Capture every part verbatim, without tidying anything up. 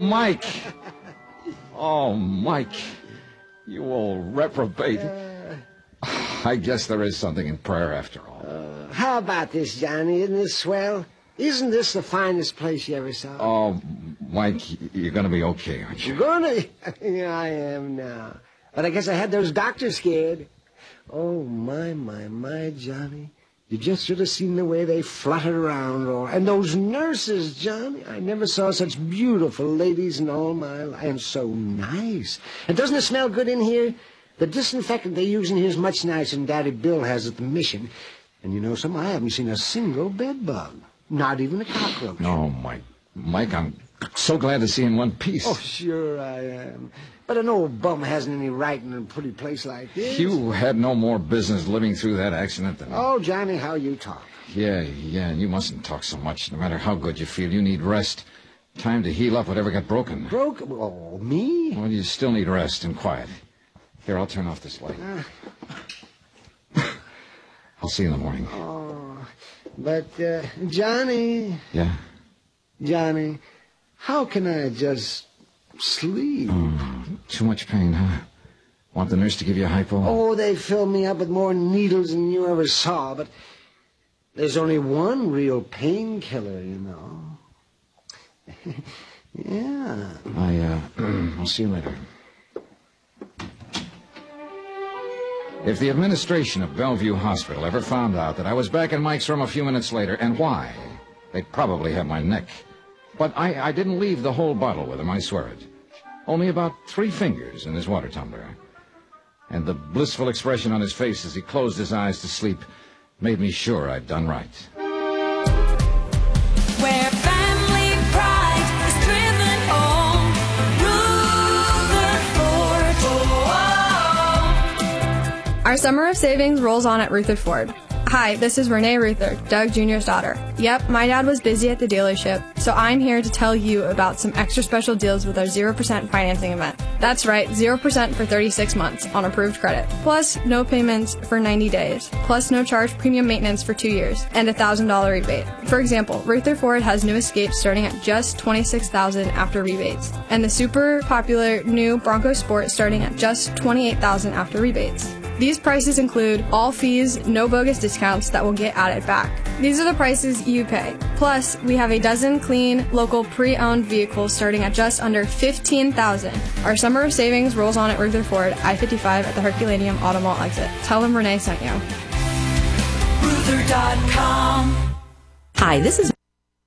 Mike! Oh, Mike, you old reprobate. Uh, I guess there is something in prayer after all. Uh, how about this, Johnny? Isn't this swell? Isn't this the finest place you ever saw? Oh, Mike, you're going to be okay, aren't you? You're going to? Yeah, I am now. But I guess I had those doctors scared. Oh, my, my, my, Johnny. You just should have seen the way they fluttered around. All. And those nurses, Johnny. I never saw such beautiful ladies in all my life. And so nice. And doesn't it smell good in here? The disinfectant they use in here is much nicer than Daddy Bill has at the mission. And you know something? I haven't seen a single bed bug. Not even a cockroach. No, Mike. Mike, I'm so glad to see you in one piece. Oh, sure I am. But an old bum hasn't any right in a pretty place like this. You had no more business living through that accident than... Oh, Johnny, how you talk. Yeah, yeah, and you mustn't talk so much. No matter how good you feel, you need rest. Time to heal up whatever got broken. Broken? Oh, me? Well, you still need rest and quiet. Here, I'll turn off this light. Uh. I'll see you in the morning. Oh, but, uh, Johnny... Yeah? Johnny, how can I just sleep? Oh, too much pain, huh? Want the nurse to give you a hypo? Oh, they filled me up with more needles than you ever saw, but there's only one real painkiller, you know. Yeah. I, uh, I'll see you later. If the administration of Bellevue Hospital ever found out that I was back in Mike's room a few minutes later, and why, they'd probably have my neck. But I, I didn't leave the whole bottle with him, I swear it. Only about three fingers in his water tumbler. And the blissful expression on his face as he closed his eyes to sleep made me sure I'd done right. Where family pride is driven home, Rutherford. Oh. Our summer of savings rolls on at Rutherford. Hi, this is Renee Ruther, Doug Junior's daughter. Yep, my dad was busy at the dealership, so I'm here to tell you about some extra special deals with our zero percent financing event. That's right, zero percent for thirty-six months on approved credit. Plus, no payments for ninety days. Plus, no charge premium maintenance for two years. And a one thousand dollars rebate. For example, Rutherford has new Escapes starting at just twenty-six thousand dollars after rebates. And the super popular new Bronco Sport starting at just twenty-eight thousand dollars after rebates. These prices include all fees, no bogus discounts that will get added back. These are the prices you pay. Plus, we have a dozen clean, local, pre-owned vehicles starting at just under fifteen thousand dollars. Our summer of savings rolls on at Rutherford, I fifty-five at the Herculaneum Auto Mall exit. Tell them Renee sent you. Ruther dot com. Hi, this is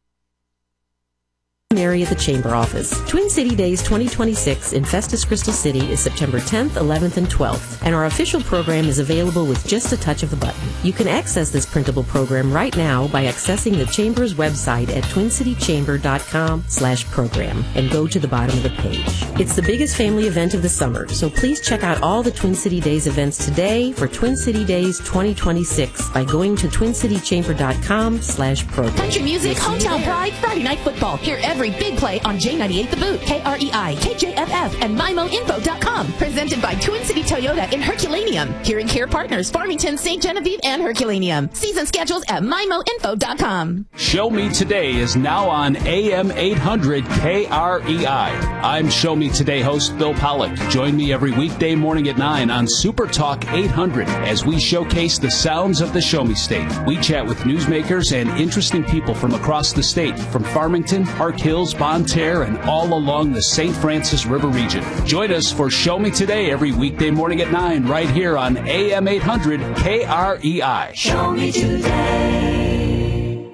Mary at the Chamber Office. Twin City Days twenty twenty-six in Festus Crystal City is September tenth, eleventh, and twelfth, and our official program is available with just a touch of the button. You can access this printable program right now by accessing the Chamber's website at twin city chamber dot com slash program and go to the bottom of the page. It's the biggest family event of the summer, so please check out all the Twin City Days events today for Twin City Days twenty twenty-six by going to twin city chamber dot com slash program. Country music, hometown pride, Friday night football. Hear every big play on J ninety-eight The Boot, K R E I, K J F F, and my mo info dot com. Presented by Twin City Toyota in Herculaneum. Hearing Care Partners, Farmington, Saint Genevieve, and Herculaneum. Season schedules at my mo info dot com. Show Me Today is now on A M eight hundred K R E I. I'm Show Me Today host Bill Pollock. Join me every weekday morning at nine on Super Talk eight hundred as we showcase the sounds of the Show Me State. We chat with newsmakers and interesting people from across the state, from Farmington, Park Hills, Bonne Terre, and all along the Saint Francis River region. Join us for Show Me Today every weekday morning at nine right here on A M eight hundred K R E I. Show Me Today.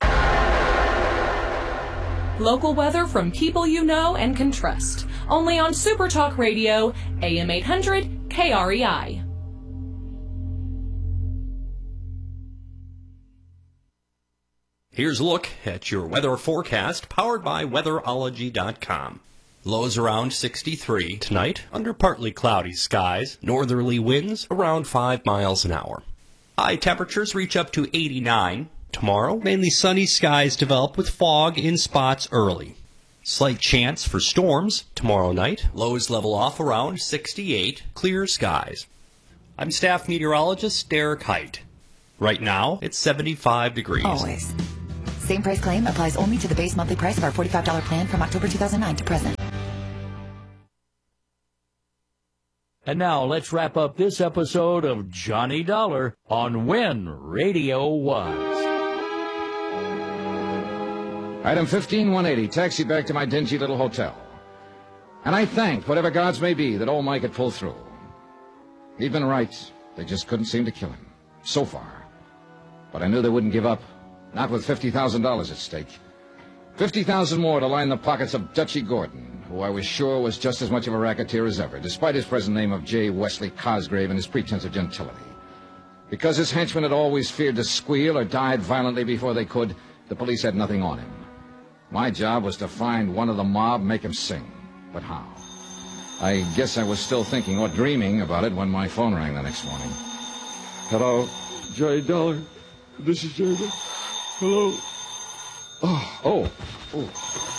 Local weather from people you know and can trust. Only on Super Talk Radio, A M eight hundred K R E I. Here's a look at your weather forecast, powered by weatherology dot com. Lows around sixty-three tonight, under partly cloudy skies, northerly winds around five miles an hour. High temperatures reach up to eighty-nine. Tomorrow, mainly sunny skies develop with fog in spots early. Slight chance for storms tomorrow night. Lows level off around sixty-eight, clear skies. I'm staff meteorologist Derek Height. Right now, it's seventy-five degrees. Always. Same price claim applies only to the base monthly price of our forty-five dollars plan from October two thousand nine to present. And now let's wrap up this episode of Johnny Dollar on When Radio Was. Item fifteen one eighty, taxi back to my dingy little hotel. And I thanked whatever gods may be that old Mike had pulled through. He'd been right. They just couldn't seem to kill him. So far. But I knew they wouldn't give up. Not with fifty thousand dollars at stake. fifty thousand dollars more to line the pockets of Dutchy Gordon, who I was sure was just as much of a racketeer as ever, despite his present name of J. Wesley Cosgrave and his pretense of gentility. Because his henchmen had always feared to squeal or died violently before they could, the police had nothing on him. My job was to find one of the mob, make him sing. But how? I guess I was still thinking or dreaming about it when my phone rang the next morning. Hello, Johnny Dollar. This is Jerry. Hello. Oh, oh, oh.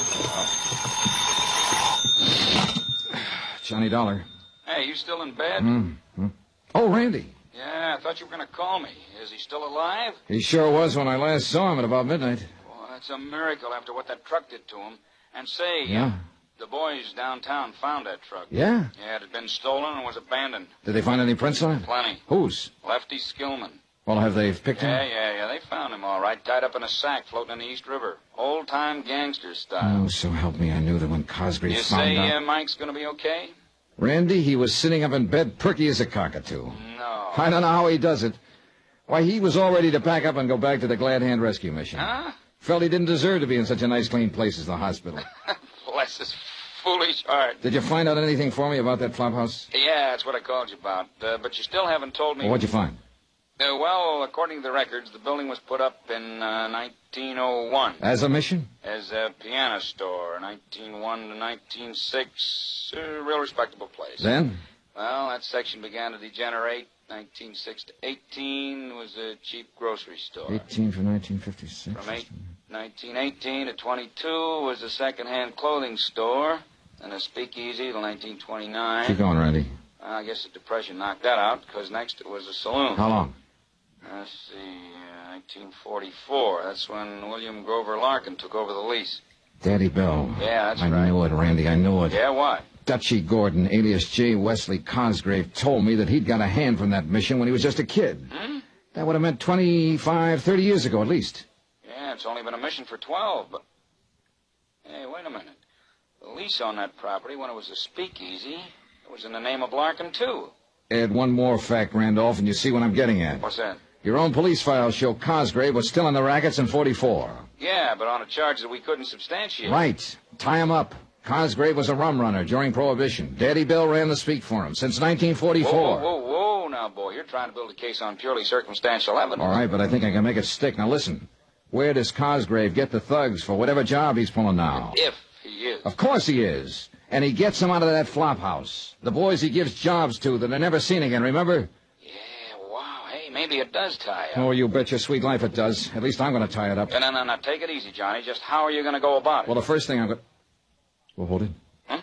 Uh, Johnny Dollar. Hey, you still in bed? Mm-hmm. Oh, Randy. Yeah, I thought you were going to call me. Is he still alive? He sure was when I last saw him at about midnight. Well, that's a miracle after what that truck did to him. And say, Yeah. uh, the boys downtown found that truck. Yeah? Yeah, it had been stolen and was abandoned. Did they find any prints on it? Plenty. Whose? Lefty Skillman. Well, have they picked him? Yeah, yeah, yeah. They found him all right, tied up in a sack floating in the East River. Old-time gangster style. Oh, so help me, I knew that when Cosgrave You found say out... uh, Mike's going to be okay? Randy, he was sitting up in bed perky as a cockatoo. No. I don't know how he does it. Why, he was all ready to pack up and go back to the Glad Hand Rescue Mission. Huh? Felt he didn't deserve to be in such a nice, clean place as the hospital. Bless his foolish heart. Did you find out anything for me about that flop house? Yeah, that's what I called you about. Uh, but you still haven't told me... Well, what'd you find? Uh, well, according to the records, the building was put up in uh, nineteen oh one. As a mission? As a piano store, nineteen oh one to nineteen oh six. A real respectable place. Then? Well, that section began to degenerate. nineteen oh six to eighteen was a cheap grocery store. eighteen for nineteen fifty-six. From eight, nineteen eighteen to twenty-two was a second-hand clothing store. And a speakeasy till nineteen twenty-nine. Keep going, Randy. Well, I guess the Depression knocked that out, because next it was a saloon. How long? Let's see, uh, nineteen forty-four. That's when William Grover Larkin took over the lease. Daddy Bell. Yeah, that's I right. I knew it, Randy, I knew it. Yeah, what? Dutchy Gordon, alias J. Wesley Cosgrave, told me that he'd got a hand from that mission when he was just a kid. Hmm? That would have meant twenty-five, thirty years ago at least. Yeah, it's only been a mission for twelve, but... Hey, wait a minute. The lease on that property, when it was a speakeasy, it was in the name of Larkin, too. Add one more fact, Randolph, and you see what I'm getting at. What's that? Your own police files show Cosgrave was still in the rackets in forty-four. Yeah, but on a charge that we couldn't substantiate. Right. Tie him up. Cosgrave was a rum runner during Prohibition. Daddy Bill ran the speak for him since nineteen forty-four. Whoa, whoa, whoa, whoa, now, boy. You're trying to build a case on purely circumstantial evidence. All right, but I think I can make it stick. Now, listen. Where does Cosgrave get the thugs for whatever job he's pulling now? If he is. Of course he is. And he gets them out of that flop house. The boys he gives jobs to that are never seen again, remember? Yeah, wow. Hey, maybe it does tie up. Oh, you bet your sweet life it does. At least I'm going to tie it up. No, no, no, no. Take it easy, Johnny. Just how are you going to go about it? Well, the first thing I'm going to... Well, hold it. Huh?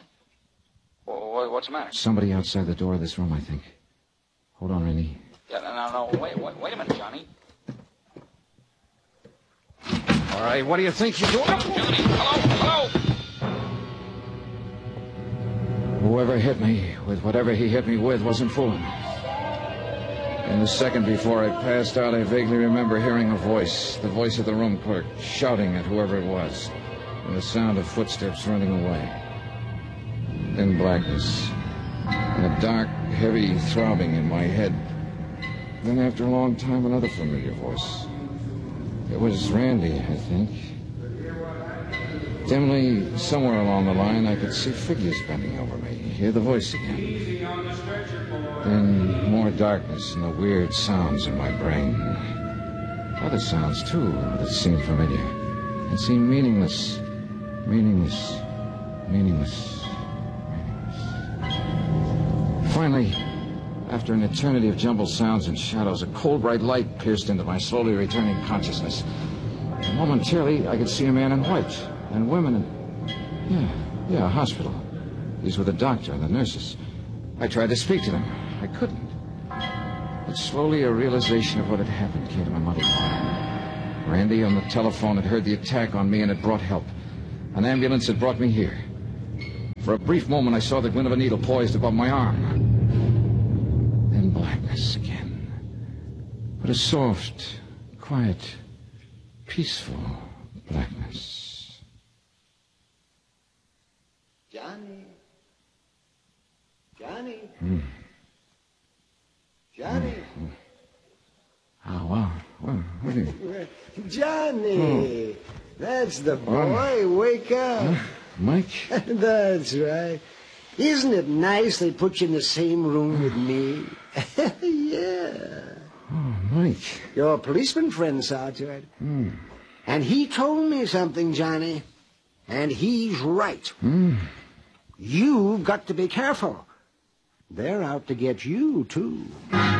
Well, what's the matter? Somebody outside the door of this room, I think. Hold on, Randy. Yeah, no, no, no. Wait, wait, wait a minute, Johnny. All right, what do you think you're doing? Johnny, hello, hello. Whoever hit me with whatever he hit me with wasn't fooling. In the second before I passed out, I vaguely remember hearing a voice, the voice of the room clerk, shouting at whoever it was, and the sound of footsteps running away. Then blackness, and a dark, heavy throbbing in my head. Then after a long time, another familiar voice. It was Randy, I think. Dimly, somewhere along the line, I could see figures bending over me, hear the voice again. Then more darkness and the weird sounds in my brain. Other sounds, too, that seemed familiar and seemed meaningless, meaningless, meaningless, meaningless. Finally, after an eternity of jumbled sounds and shadows, a cold, bright light pierced into my slowly returning consciousness. And momentarily, I could see a man in white. And women in... Yeah, yeah, a hospital. These were the doctor and the nurses. I tried to speak to them. I couldn't. But slowly a realization of what had happened came to my mind. Randy on the telephone had heard the attack on me and had brought help. An ambulance had brought me here. For a brief moment I saw the glint of a needle poised above my arm. but a soft, quiet, peaceful blackness. Johnny. Johnny. Hmm. Johnny. Hmm. Oh, wow. Well, what are you... Johnny. Oh. That's the boy. Oh. Wake up. Huh? Mike? That's right. Isn't it nice they put you in the same room with me? Yeah. Oh, Mike. Your policeman friend saw to it. Hmm. And he told me something, Johnny. And he's right. Hmm. You've got to be careful. They're out to get you, too.